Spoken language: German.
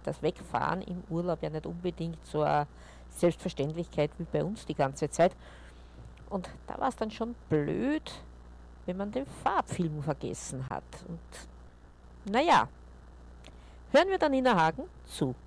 das Wegfahren im Urlaub ja nicht unbedingt so eine Selbstverständlichkeit wie bei uns die ganze Zeit. Und da war es dann schon blöd, wenn man den Farbfilm vergessen hat. Und naja, hören wir dann Nina Hagen zu.